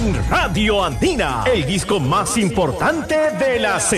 en Radio Andina, el disco más importante de la semana.